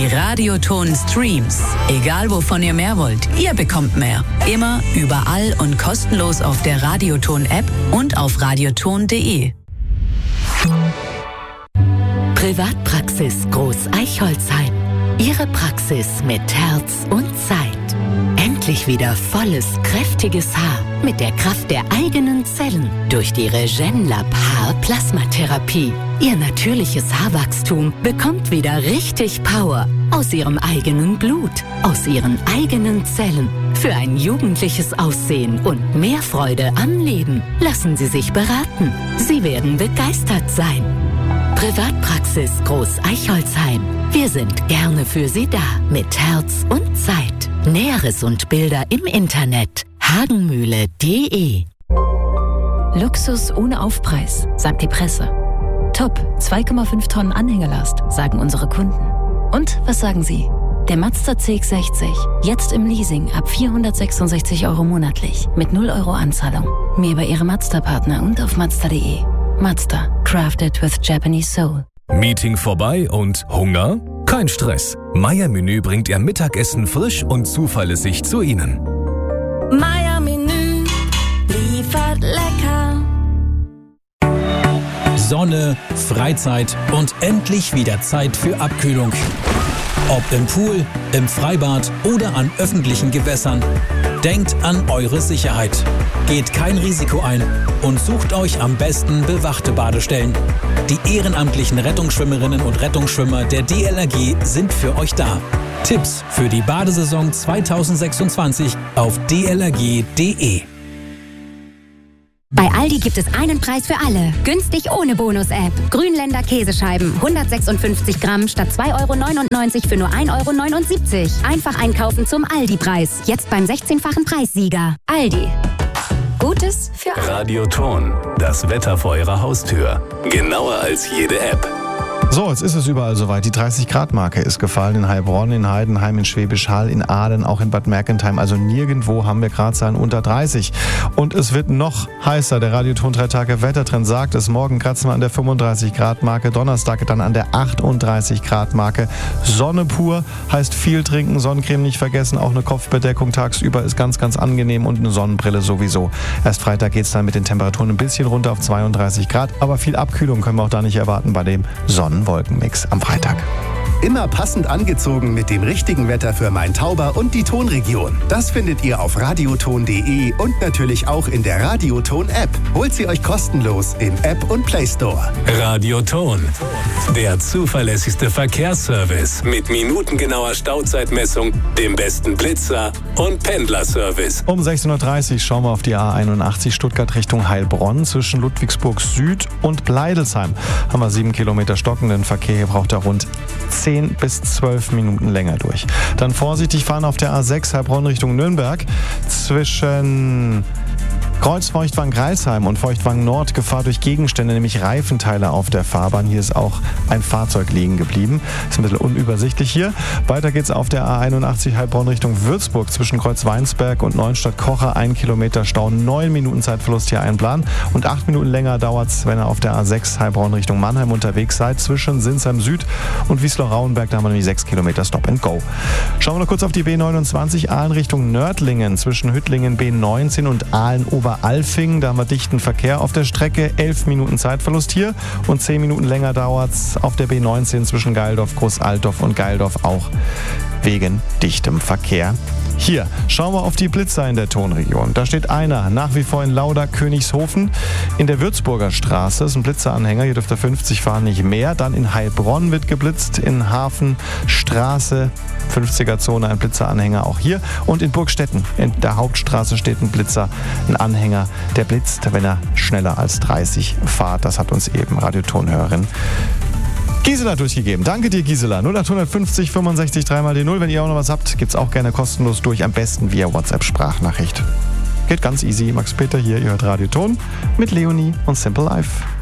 Radioton Streams. Egal wovon ihr mehr wollt, ihr bekommt mehr. Immer, überall und kostenlos auf der Radioton App und auf radioton.de. Privatpraxis Groß-Eichholzheim. Ihre Praxis mit Herz und Zeit. Endlich wieder volles, kräftiges Haar mit der Kraft der eigenen Zellen durch die Regenlab Haar-Plasmatherapie. Ihr natürliches Haarwachstum bekommt wieder richtig Power aus Ihrem eigenen Blut, aus Ihren eigenen Zellen. Für ein jugendliches Aussehen und mehr Freude am Leben. Lassen Sie sich beraten. Sie werden begeistert sein. Privatpraxis Groß-Eichholzheim. Wir sind gerne für Sie da mit Herz und Zeit. Näheres und Bilder im Internet hagenmühle.de. Luxus ohne Aufpreis, sagt die Presse. Top, 2,5 Tonnen Anhängelast, sagen unsere Kunden. Und was sagen Sie? Der Mazda CX-60, jetzt im Leasing ab 466 € monatlich, mit 0 € Anzahlung. Mehr bei Ihrem Mazda-Partner und auf Mazda.de. Mazda, crafted with Japanese soul. Meeting vorbei und Hunger? Kein Stress. Meier Menü bringt Ihr Mittagessen frisch und zuverlässig zu Ihnen. Meier Menü liefert lecker. Sonne, Freizeit und endlich wieder Zeit für Abkühlung. Ob im Pool, im Freibad oder an öffentlichen Gewässern. Denkt an eure Sicherheit. Geht kein Risiko ein und sucht euch am besten bewachte Badestellen. Die ehrenamtlichen Rettungsschwimmerinnen und Rettungsschwimmer der DLRG sind für euch da. Tipps für die Badesaison 2026 auf dlrg.de. Bei Aldi gibt es einen Preis für alle. Günstig ohne Bonus-App. Grünländer Käsescheiben, 156 Gramm statt 2,99 € für nur 1,79 €. Einfach einkaufen zum Aldi-Preis. Jetzt beim 16-fachen Preissieger. Aldi. Gutes für alle. Radioton, das Wetter vor Ihrer Haustür. Genauer als jede App. So, jetzt ist es überall soweit. Die 30-Grad-Marke ist gefallen in Heilbronn, in Heidenheim, in Schwäbisch Hall, in Aalen, auch in Bad Mergentheim. Also nirgendwo haben wir Gradzahlen unter 30. Und es wird noch heißer. Der Radioton 3-Tage-Wettertrend sagt es. Morgen kratzen wir an der 35-Grad-Marke, Donnerstag dann an der 38-Grad-Marke. Sonne pur heißt viel trinken, Sonnencreme nicht vergessen. Auch eine Kopfbedeckung tagsüber ist ganz, ganz angenehm und eine Sonnenbrille sowieso. Erst Freitag geht es dann mit den Temperaturen ein bisschen runter auf 32 Grad. Aber viel Abkühlung können wir auch da nicht erwarten bei dem Sonnenwolkenmix am Freitag. Immer passend angezogen mit dem richtigen Wetter für Main-Tauber und die Tonregion. Das findet ihr auf radioton.de und natürlich auch in der Radioton-App. Holt sie euch kostenlos im App und Play Store. Radioton, der zuverlässigste Verkehrsservice mit minutengenauer Stauzeitmessung, dem besten Blitzer und Pendlerservice. Um 16.30 Uhr schauen wir auf die A81 Stuttgart Richtung Heilbronn. Zwischen Ludwigsburg Süd und Bleidelsheim haben wir 7 Kilometer stockenden Verkehr. Hier braucht er rund 10 bis 12 Minuten länger durch. Dann vorsichtig fahren auf der A6 Heilbronn Richtung Nürnberg. Zwischen Kreuz-Feuchtwangen-Greilsheim und Feuchtwangen-Nord Gefahr durch Gegenstände, nämlich Reifenteile auf der Fahrbahn. Hier ist auch ein Fahrzeug liegen geblieben. Ist ein bisschen unübersichtlich hier. Weiter geht's auf der A81 Heilbronn Richtung Würzburg. Zwischen Kreuz-Weinsberg und Neuenstadt-Kocher 1 Kilometer Stau. 9 Minuten Zeitverlust hier einplanen. Und 8 Minuten länger dauert's, wenn ihr auf der A6 Heilbronn Richtung Mannheim unterwegs seid. Zwischen Sinsheim Süd und Wiesloch-Rauenberg, da haben wir nämlich 6 Kilometer Stop and Go. Schauen wir noch kurz auf die B29 Aalen Richtung Nördlingen. Zwischen Hüttlingen B19 und Aalen-Oberalfing. Da haben wir dichten Verkehr auf der Strecke. 11 Minuten Zeitverlust hier. Und 10 Minuten länger dauert's auf der B19 zwischen Geildorf, Großaltdorf und Geildorf, auch wegen dichtem Verkehr. Hier, schauen wir auf die Blitzer in der Tonregion. Da steht einer, nach wie vor in Lauda, Königshofen. In der Würzburger Straße ist ein Blitzeranhänger, hier dürfte 50 fahren, nicht mehr. Dann in Heilbronn wird geblitzt, in Hafenstraße, 50er-Zone, ein Blitzeranhänger auch hier. Und in Burgstetten, in der Hauptstraße, steht ein Blitzer, ein Anhänger, der blitzt, wenn er schneller als 30 fährt. Das hat uns eben Radiotonhörerin Gisela durchgegeben. Danke dir, Gisela. 0850 65 3 die 0. Wenn ihr auch noch was habt, gibt's auch gerne kostenlos durch. Am besten via WhatsApp-Sprachnachricht. Geht ganz easy. Max Peter hier, ihr hört Radioton mit Leonie und Simple Life.